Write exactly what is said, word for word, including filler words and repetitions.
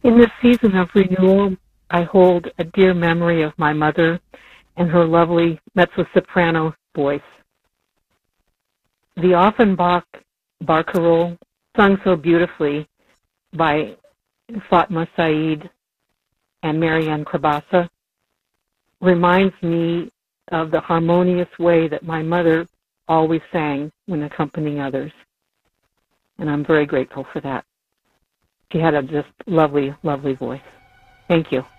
In this season of renewal, I hold a dear memory of my mother and her lovely mezzo-soprano voice. The Offenbach barcarolle, sung so beautifully by Fatma Said and Marianne Krabasa, reminds me of the harmonious way that my mother always sang when accompanying others. And I'm very grateful for that. She had a just lovely, lovely voice. Thank you.